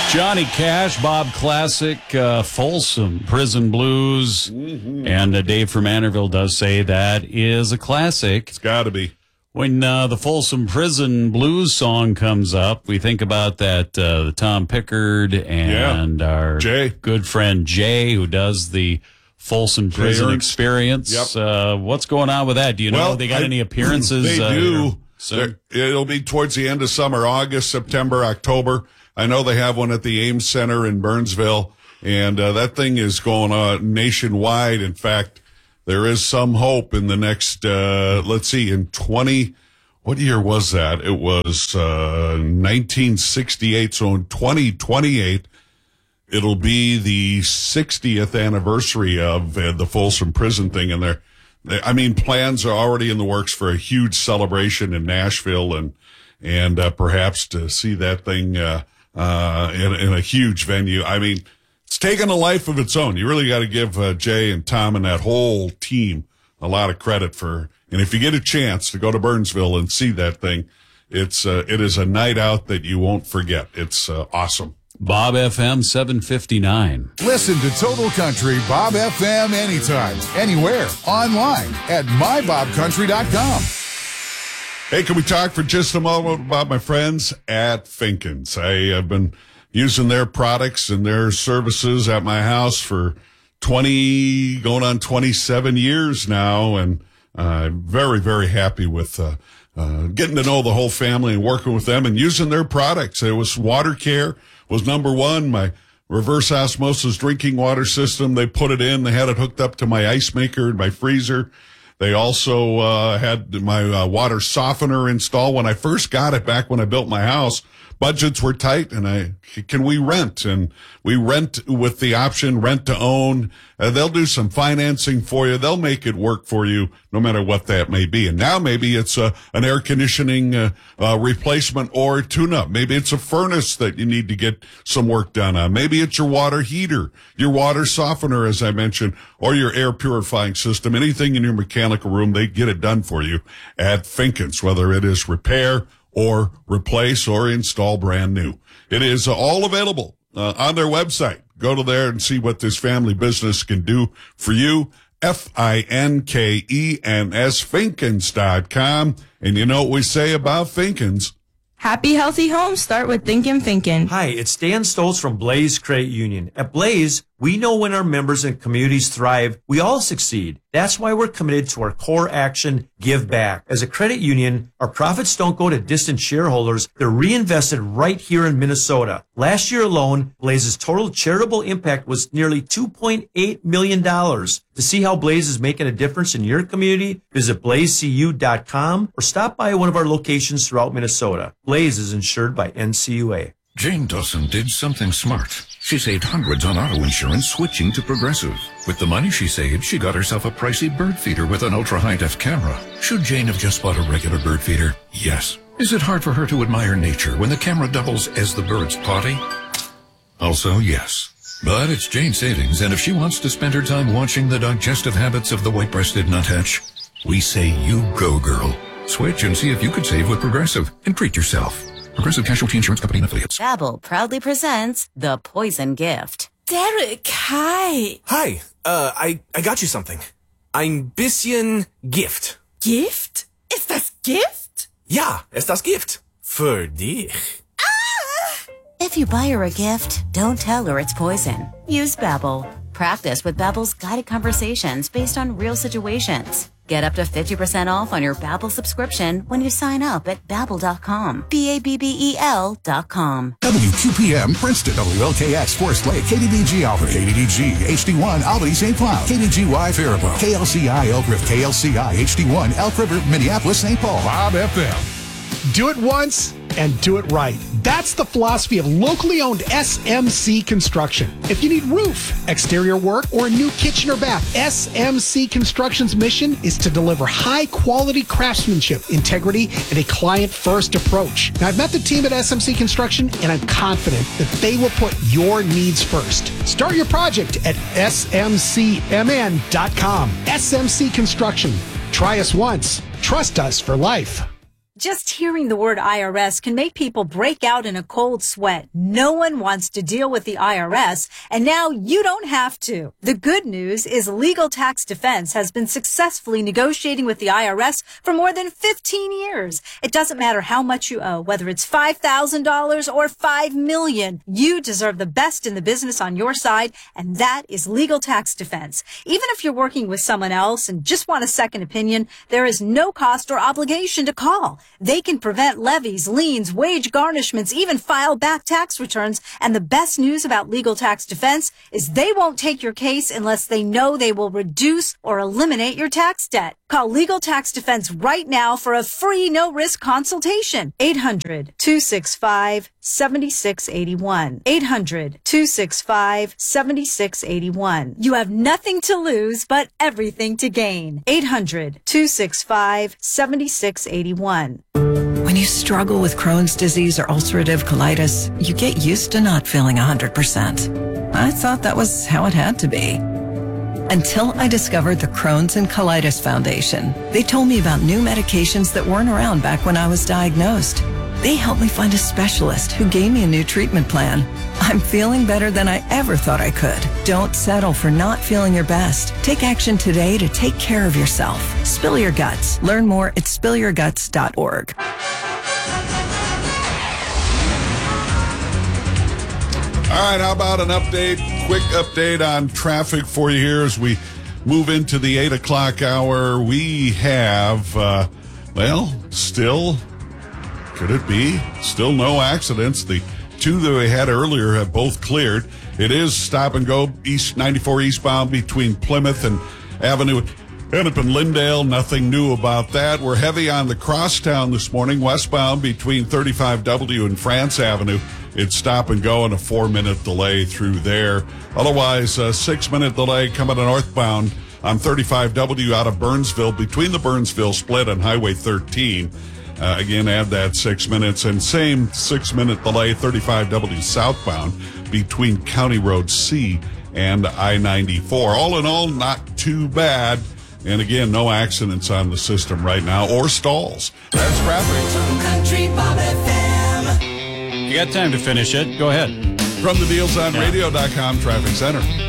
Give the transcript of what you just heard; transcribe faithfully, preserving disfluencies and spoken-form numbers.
Johnny Cash, Bob Classic, uh, Folsom Prison Blues, mm-hmm. and uh, Dave from Manorville does say that is a classic. It's got to be. When uh, the Folsom Prison Blues song comes up, we think about that uh, the Tom Pickard and yeah. our Jay. good friend Jay, who does the Folsom Prison Experience. Yep. Uh, what's going on with that? Do you know well, if they got I, any appearances? They uh, do. So? It'll be towards the end of summer, August, September, October. I know they have one at the Ames Center in Burnsville, and uh, that thing is going on nationwide. In fact, there is some hope in the next, uh, let's see, in twenty, what year was that? It was uh, nineteen sixty-eight, so in twenty twenty-eight, it'll be the sixtieth anniversary of uh, the Folsom Prison thing, and they're, they, I mean, plans are already in the works for a huge celebration in Nashville, and and uh, perhaps to see that thing uh, uh, in, in a huge venue. I mean, it's taken a life of its own. You really got to give uh, Jay and Tom and that whole team a lot of credit for. And if you get a chance to go to Burnsville and see that thing, it's uh, it is a night out that you won't forget. It's uh, awesome. Bob F M seven fifty-nine. Listen to Total Country Bob F M anytime, anywhere, online at my bob country dot com. Hey, can we talk for just a moment about my friends at Finkins? I have been using their products and their services at my house for twenty, going on twenty-seven years now, and I'm uh, very, very happy with uh, uh, getting to know the whole family and working with them and using their products. It was Water Care was number one. My reverse osmosis drinking water system, they put it in. They had it hooked up to my ice maker and my freezer. They also uh, had my uh, water softener installed when I first got it back when I built my house. Budgets were tight, and I can we rent? And we rent with the option rent to own. Uh, they'll do some financing for you. They'll make it work for you, no matter what that may be. And now maybe it's a, an air conditioning uh, uh, replacement or tune-up. Maybe it's a furnace that you need to get some work done on. Maybe it's your water heater, your water softener, as I mentioned, or your air purifying system. Anything in your mechanical room, they get it done for you at Finkins, whether it is repair or replace or install brand new. It is all available uh, on their website. Go to there and see what this family business can do for you. F I N K E N S, Finkins dot com. And you know what we say about Finkins? Happy, healthy homes start with thinking Finkin. Hi, it's Dan Stoltz from Blaze Credit Union. At Blaze, we know when our members and communities thrive, we all succeed. That's why we're committed to our core action, give back. As a credit union, our profits don't go to distant shareholders. They're reinvested right here in Minnesota. Last year alone, Blaze's total charitable impact was nearly two point eight million dollars. To see how Blaze is making a difference in your community, visit blaze c u dot com or stop by one of our locations throughout Minnesota. Blaze is insured by N C U A. Jane Dawson did something smart. She saved hundreds on auto insurance switching to Progressive. With the money she saved, she got herself a pricey bird feeder with an ultra-high-def camera. Should Jane have just bought a regular bird feeder? Yes. Is it hard for her to admire nature when the camera doubles as the bird's potty? Also, yes. But it's Jane's savings, and if she wants to spend her time watching the digestive habits of the white-breasted nuthatch, we say you go, girl. Switch and see if you could save with Progressive and treat yourself. Progressive Casualty Insurance Company and Affiliates. Babbel proudly presents The Poison Gift. Derek, hi. Hi. Uh, I, I got you something. Ein bisschen Gift. Gift? Ist das Gift? Ja, ist das Gift. Für dich. Ah! If you buy her a gift, don't tell her it's poison. Use Babbel. Practice with Babbel's guided conversations based on real situations. Get up to fifty percent off on your Babbel subscription when you sign up at babbel dot com. B A B B E L dot com. W Q P M, Princeton, W L K X, Forest Lake, K D D G Albany, K D D G, H D one, Albany, Saint Cloud, K D G Y, Faribault, K L C I, Elk River, K L C I, H D one, Elk River, Minneapolis, Saint Paul. Bob F M. Do it once and do it right. That's the philosophy of locally owned S M C Construction. If you need roof, exterior work, or a new kitchen or bath, S M C Construction's mission is to deliver high-quality craftsmanship, integrity, and a client-first approach. Now, I've met the team at S M C Construction, and I'm confident that they will put your needs first. Start your project at S M C M N dot com. S M C Construction. Try us once. Trust us for life. Just hearing the word I R S can make people break out in a cold sweat. No one wants to deal with the I R S, and now you don't have to. The good news is Legal Tax Defense has been successfully negotiating with the I R S for more than fifteen years. It doesn't matter how much you owe, whether it's five thousand dollars or five million dollars. You deserve the best in the business on your side, and that is Legal Tax Defense. Even if you're working with someone else and just want a second opinion, there is no cost or obligation to call. They can prevent levies, liens, wage garnishments, even file back tax returns. And the best news about Legal Tax Defense is they won't take your case unless they know they will reduce or eliminate your tax debt. Call Legal Tax Defense right now for a free no-risk consultation. eight hundred, two six five, seven six eight one. eight hundred, two six five, seven six eight one. You have nothing to lose, but everything to gain. eight hundred, two six five, seven six eight one. When you struggle with Crohn's disease or ulcerative colitis, you get used to not feeling one hundred percent. I thought that was how it had to be. Until I discovered the Crohn's and Colitis Foundation. They told me about new medications that weren't around back when I was diagnosed. They helped me find a specialist who gave me a new treatment plan. I'm feeling better than I ever thought I could. Don't settle for not feeling your best. Take action today to take care of yourself. Spill your guts. Learn more at spill your guts dot org. All right, how about an update, quick update on traffic for you here as we move into the eight o'clock hour. We have, uh, well, still, could it be? Still no accidents. The two that we had earlier have both cleared. It is stop and go east ninety-four eastbound between Plymouth and Avenue. And up in Lindale, nothing new about that. We're heavy on the crosstown this morning, westbound between thirty-five W and France Avenue. It's stop and go and a four-minute delay through there. Otherwise, a six-minute delay coming northbound on thirty-five W out of Burnsville between the Burnsville split and Highway thirteen. Uh, again, add that six minutes. And same six-minute delay, thirty-five W southbound between County Road C and I ninety-four. All in all, not too bad. And again, no accidents on the system right now or stalls. That's traffic. Country Bob F M. You got time to finish it. Go ahead. From the deals on radio dot com Traffic Center.